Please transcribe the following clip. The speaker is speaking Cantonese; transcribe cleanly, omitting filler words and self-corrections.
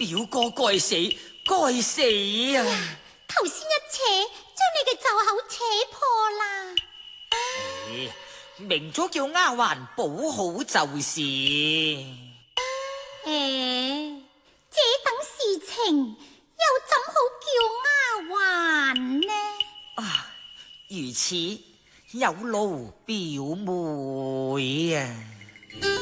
表哥該死，該死啊！ 頭先一扯，將你嘅袖口扯破啦。 明咗叫丫鬟補好就是。 這等事情又怎好叫丫鬟呢？ 啊，如此有勞表妹啊！